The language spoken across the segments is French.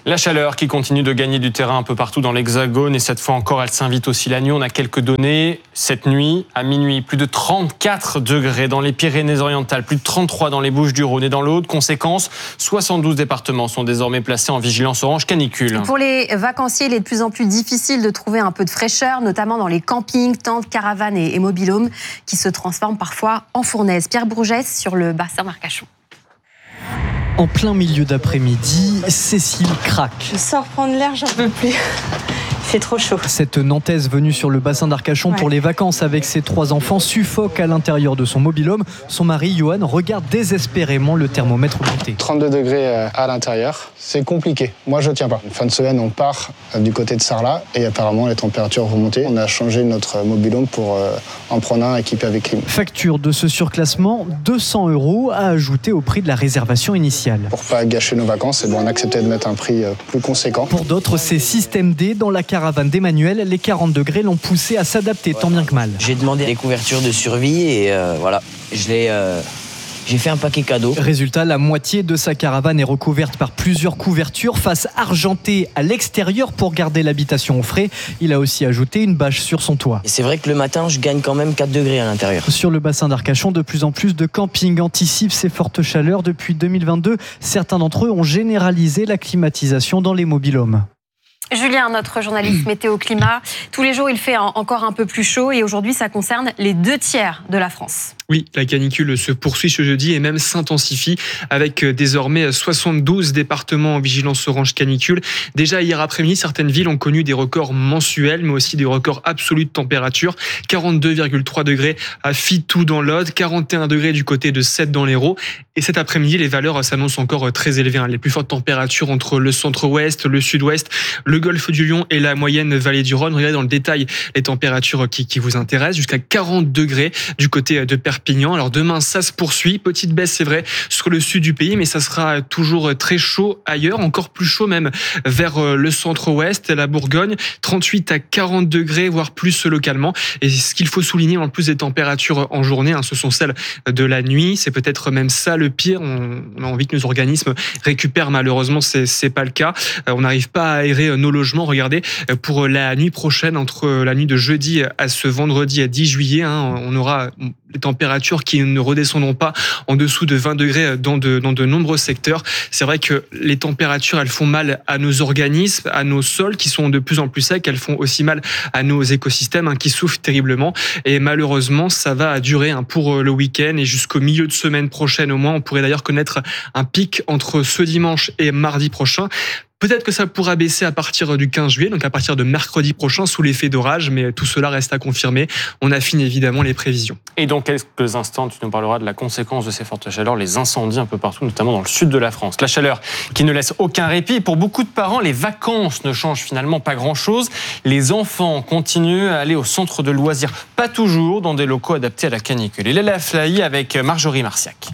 La chaleur qui continue de gagner du terrain un peu partout dans l'Hexagone et cette fois encore elle s'invite aussi la nuit. On a quelques données. Cette nuit, à minuit, plus de 34 degrés dans les Pyrénées-Orientales, plus de 33 dans les Bouches-du-Rhône et dans l'Aude. Conséquence, 72 départements sont désormais placés en vigilance orange canicule. Pour les vacanciers, il est de plus en plus difficile de trouver un peu de fraîcheur, notamment dans les campings, tentes, caravanes et mobil-homes qui se transforment parfois en fournaises. Pierre Bourgès sur le bassin d'Arcachon. En plein milieu d'après-midi, Cécile craque. Je sors prendre l'air, j'en peux plus. C'est trop chaud. Cette Nantaise venue sur le bassin d'Arcachon pour les vacances avec ses 3 enfants suffoque à l'intérieur de son mobil-home. Son mari, Johan, regarde désespérément le thermomètre monter. 32 degrés à l'intérieur, c'est compliqué. Moi, je tiens pas. Fin de semaine, on part du côté de Sarlat et apparemment les températures vont monter. On a changé notre mobil-home pour en prendre un équipé avec clim. Facture de ce surclassement, 200 € à ajouter au prix de la réservation initiale. Pour pas gâcher nos vacances, on a accepté de mettre un prix plus conséquent. Pour d'autres, c'est système D. Dans la caravane d'Emmanuel, les 40 degrés l'ont poussé à s'adapter tant bien que mal. J'ai demandé des couvertures de survie et voilà, j'ai fait un paquet cadeau. Résultat, la moitié de sa caravane est recouverte par plusieurs couvertures, face argentée à l'extérieur pour garder l'habitation au frais. Il a aussi ajouté une bâche sur son toit. Et c'est vrai que le matin, je gagne quand même 4 degrés à l'intérieur. Sur le bassin d'Arcachon, de plus en plus de campings anticipent ces fortes chaleurs. Depuis 2022, certains d'entre eux ont généralisé la climatisation dans les mobil-homes. Julien, notre journaliste météo-climat, tous les jours il fait encore un peu plus chaud et aujourd'hui ça concerne les 2/3 de la France. Oui, la canicule se poursuit ce jeudi et même s'intensifie avec désormais 72 départements en vigilance orange canicule. Déjà hier après-midi, certaines villes ont connu des records mensuels mais aussi des records absolus de température. 42,3 degrés à Fitou dans l'Aude, 41 degrés du côté de Sète dans l'Hérault. Et cet après-midi, les valeurs s'annoncent encore très élevées. Les plus fortes températures entre le centre-ouest, le sud-ouest, le golfe du Lion et la moyenne vallée du Rhône. Regardez dans le détail les températures qui vous intéressent, jusqu'à 40 degrés du côté de Perpignan. Alors demain, ça se poursuit. Petite baisse, c'est vrai, sur le sud du pays, mais ça sera toujours très chaud ailleurs, encore plus chaud même vers le centre-ouest, la Bourgogne, 38 à 40 degrés, voire plus localement. Et ce qu'il faut souligner, en plus des températures en journée, ce sont celles de la nuit. C'est peut-être même ça le pire. On a envie que nos organismes récupèrent. Malheureusement, c'est pas le cas. On n'arrive pas à aérer nos logements. Regardez, pour la nuit prochaine, entre la nuit de jeudi à ce vendredi à 10 juillet, on aura les températures qui ne redescendront pas en dessous de 20 degrés dans de nombreux secteurs. C'est vrai que les températures, elles font mal à nos organismes, à nos sols qui sont de plus en plus secs. Elles font aussi mal à nos écosystèmes qui souffrent terriblement. Et malheureusement, ça va durer pour le week-end et jusqu'au milieu de semaine prochaine au moins. On pourrait d'ailleurs connaître un pic entre ce dimanche et mardi prochain. Peut-être que ça pourra baisser à partir du 15 juillet, donc à partir de mercredi prochain, sous l'effet d'orage, mais tout cela reste à confirmer. On affine évidemment les prévisions. Et dans quelques instants, tu nous parleras de la conséquence de ces fortes chaleurs, les incendies un peu partout, notamment dans le sud de la France. La chaleur qui ne laisse aucun répit. Pour beaucoup de parents, les vacances ne changent finalement pas grand-chose. Les enfants continuent à aller au centre de loisirs, pas toujours dans des locaux adaptés à la canicule. Et Léla Flahi avec Marjorie Marciac.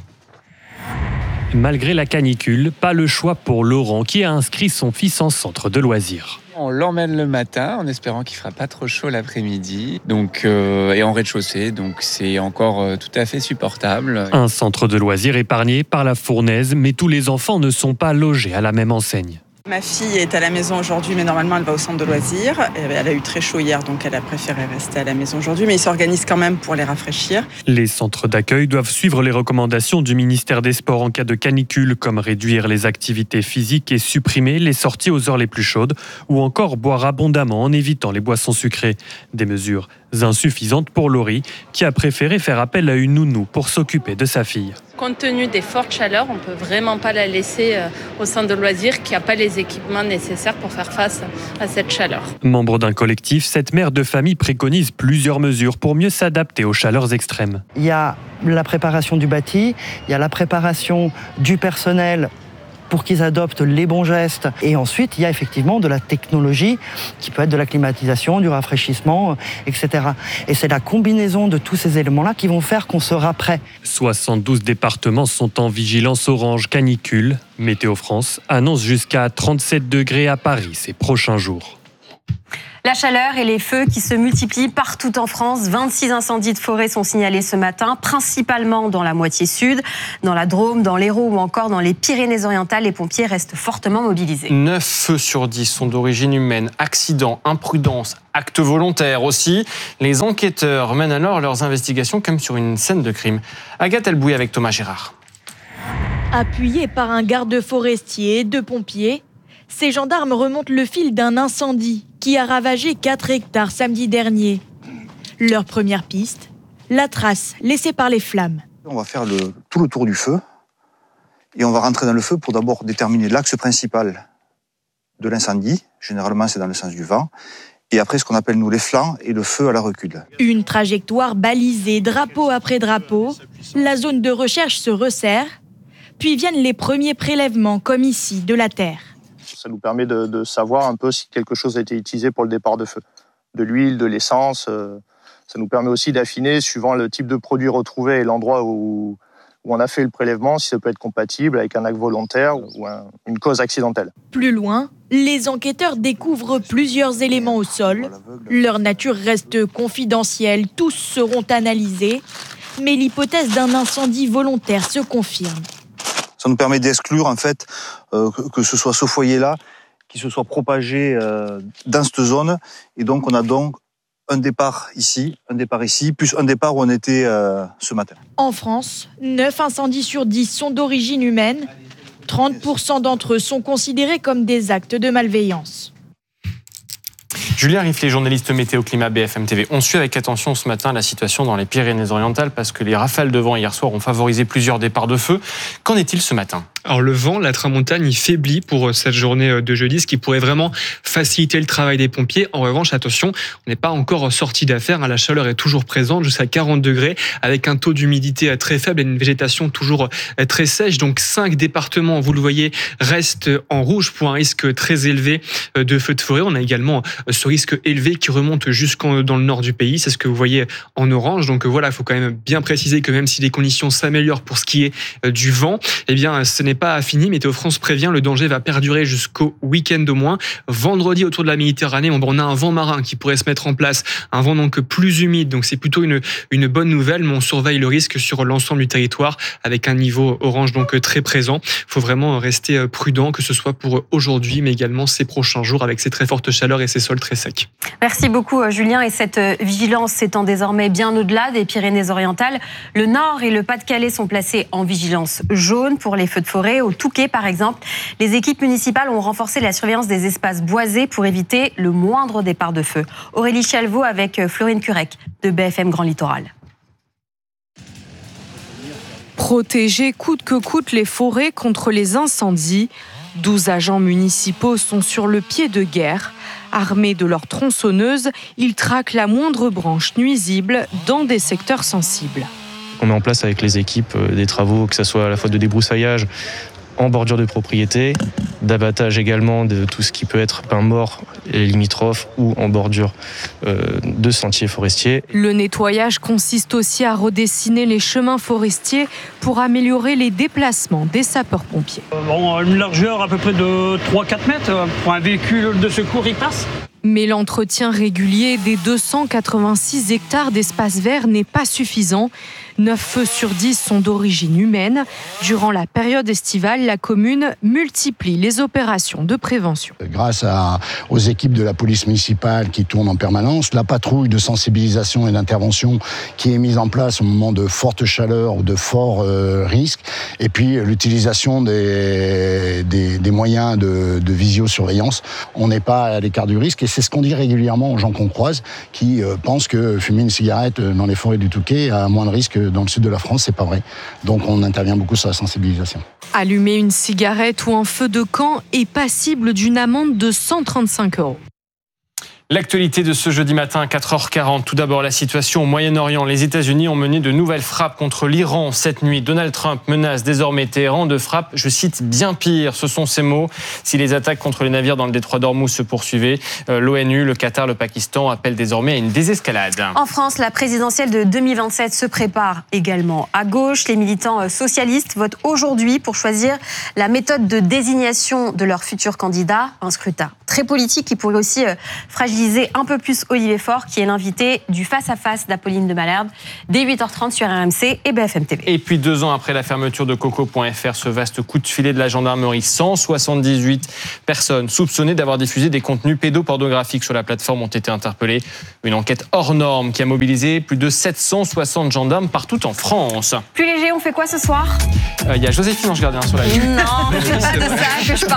Malgré la canicule, pas le choix pour Laurent qui a inscrit son fils en centre de loisirs. On l'emmène le matin en espérant qu'il fera pas trop chaud l'après-midi, et en rez-de-chaussée, donc c'est encore tout à fait supportable. Un centre de loisirs épargné par la fournaise, mais tous les enfants ne sont pas logés à la même enseigne. Ma fille est à la maison aujourd'hui, mais normalement elle va au centre de loisirs. Elle a eu très chaud hier, donc elle a préféré rester à la maison aujourd'hui, mais ils s'organisent quand même pour les rafraîchir. Les centres d'accueil doivent suivre les recommandations du ministère des Sports en cas de canicule, comme réduire les activités physiques et supprimer les sorties aux heures les plus chaudes, ou encore boire abondamment en évitant les boissons sucrées. Des mesures insuffisantes pour Laurie, qui a préféré faire appel à une nounou pour s'occuper de sa fille. Compte tenu des fortes chaleurs, on ne peut vraiment pas la laisser au centre de loisirs qui n'a pas les équipements nécessaires pour faire face à cette chaleur. Membre d'un collectif, cette mère de famille préconise plusieurs mesures pour mieux s'adapter aux chaleurs extrêmes. Il y a la préparation du bâti, il y a la préparation du personnel pour qu'ils adoptent les bons gestes. Et ensuite, il y a effectivement de la technologie qui peut être de la climatisation, du rafraîchissement, etc. Et c'est la combinaison de tous ces éléments-là qui vont faire qu'on sera prêt. 72 départements sont en vigilance orange canicule. Météo France annonce jusqu'à 37 degrés à Paris ces prochains jours. La chaleur et les feux qui se multiplient partout en France. 26 incendies de forêt sont signalés ce matin, principalement dans la moitié sud, dans la Drôme, dans l'Hérault ou encore dans les Pyrénées-Orientales. Les pompiers restent fortement mobilisés. 9 feux sur 10 sont d'origine humaine. Accidents, imprudence, actes volontaires aussi. Les enquêteurs mènent alors leurs investigations comme sur une scène de crime. Agathe Elbouy avec Thomas Gérard. Appuyés par un garde forestier et 2 pompiers, ces gendarmes remontent le fil d'un incendie qui a ravagé 4 hectares samedi dernier. Leur première piste, la trace laissée par les flammes. On va faire tout le tour du feu et on va rentrer dans le feu pour d'abord déterminer l'axe principal de l'incendie. Généralement, c'est dans le sens du vent. Et après, ce qu'on appelle, nous, les flancs et le feu à la recule. Une trajectoire balisée, drapeau après drapeau. La zone de recherche se resserre. Puis viennent les premiers prélèvements, comme ici, de la terre. Ça nous permet de savoir un peu si quelque chose a été utilisé pour le départ de feu. De l'huile, de l'essence. Ça nous permet aussi d'affiner, suivant le type de produit retrouvé et l'endroit où on a fait le prélèvement, si ça peut être compatible avec un acte volontaire ou une cause accidentelle. Plus loin, les enquêteurs découvrent plusieurs éléments au sol. Leur nature reste confidentielle, tous seront analysés. Mais l'hypothèse d'un incendie volontaire se confirme. Ça nous permet d'exclure, en fait, que ce soit ce foyer-là qui se soit propagé dans cette zone. Et donc, on a donc un départ ici, plus un départ où on était ce matin. En France, 9 incendies sur 10 sont d'origine humaine. 30% d'entre eux sont considérés comme des actes de malveillance. Julien Riflet, journaliste météo climat BFM TV. On suit avec attention ce matin la situation dans les Pyrénées-Orientales parce que les rafales de vent hier soir ont favorisé plusieurs départs de feu. Qu'en est-il ce matin ? Alors le vent, la tramontane, il faiblit pour cette journée de jeudi, ce qui pourrait vraiment faciliter le travail des pompiers. En revanche, attention, on n'est pas encore sorti d'affaire. La chaleur est toujours présente, jusqu'à 40 degrés, avec un taux d'humidité très faible et une végétation toujours très sèche. Donc 5 départements, vous le voyez, restent en rouge pour un risque très élevé de feux de forêt. On a également ce risque élevé qui remonte jusqu'en dans le nord du pays. C'est ce que vous voyez en orange. Donc voilà, il faut quand même bien préciser que même si les conditions s'améliorent pour ce qui est du vent, eh bien ce n'est pas fini. Météo France prévient, le danger va perdurer jusqu'au week-end au moins. Vendredi, autour de la Méditerranée, on a un vent marin qui pourrait se mettre en place, un vent donc plus humide, donc c'est plutôt une bonne nouvelle, mais on surveille le risque sur l'ensemble du territoire avec un niveau orange donc très présent. Il faut vraiment rester prudent, que ce soit pour aujourd'hui, mais également ces prochains jours avec ces très fortes chaleurs et ces sols très secs. Merci beaucoup Julien, et cette vigilance s'étend désormais bien au-delà des Pyrénées-Orientales. Le Nord et le Pas-de-Calais sont placés en vigilance jaune pour les feux de forêt. Au Touquet, par exemple, les équipes municipales ont renforcé la surveillance des espaces boisés pour éviter le moindre départ de feu. Aurélie Chalvaux avec Florine Curec de BFM Grand Littoral. Protéger coûte que coûte les forêts contre les incendies. 12 agents municipaux sont sur le pied de guerre. Armés de leurs tronçonneuses, ils traquent la moindre branche nuisible dans des secteurs sensibles. On met en place avec les équipes des travaux, que ce soit à la fois de débroussaillage en bordure de propriété, d'abattage également de tout ce qui peut être pin mort et limitrophes ou en bordure de sentiers forestiers. Le nettoyage consiste aussi à redessiner les chemins forestiers pour améliorer les déplacements des sapeurs-pompiers. Une largeur à peu près de 3-4 mètres pour un véhicule de secours, il passe. Mais l'entretien régulier des 286 hectares d'espaces verts n'est pas suffisant. 9 feux sur 10 sont d'origine humaine. Durant la période estivale, la commune multiplie les opérations de prévention. Grâce aux équipes de la police municipale qui tournent en permanence, la patrouille de sensibilisation et d'intervention qui est mise en place au moment de fortes chaleurs ou de forts risques, et puis l'utilisation des moyens de visiosurveillance. On n'est pas à l'écart du risque, et c'est ce qu'on dit régulièrement aux gens qu'on croise qui pensent que fumer une cigarette dans les forêts du Touquet a moins de risques dans le sud de la France. C'est pas vrai. Donc on intervient beaucoup sur la sensibilisation. Allumer une cigarette ou un feu de camp est passible d'une amende de 135 €. L'actualité de ce jeudi matin à 4h40. Tout d'abord, la situation au Moyen-Orient. Les États-Unis ont mené de nouvelles frappes contre l'Iran cette nuit. Donald Trump menace désormais Téhéran de frappes, je cite, bien pire. Ce sont ses mots. Si les attaques contre les navires dans le détroit d'Ormuz se poursuivaient, l'ONU, le Qatar, le Pakistan appellent désormais à une désescalade. En France, la présidentielle de 2027 se prépare également à gauche. Les militants socialistes votent aujourd'hui pour choisir la méthode de désignation de leur futur candidat, un scrutin très politique qui pourrait aussi fragiliser un peu plus Olivier Faure, qui est l'invité du face-à-face d'Apolline de Malherbe dès 8h30 sur RMC et BFM TV. Et puis 2 ans après la fermeture de Coco.fr, ce vaste coup de filet de la gendarmerie, 178 personnes soupçonnées d'avoir diffusé des contenus pédopornographiques sur la plateforme ont été interpellées. Une enquête hors norme qui a mobilisé plus de 760 gendarmes partout en France. Plus léger, on fait quoi ce soir ? Il y a Joséphine Ange Gardien sur la ligne. Non, c'est pas de ça que je parle.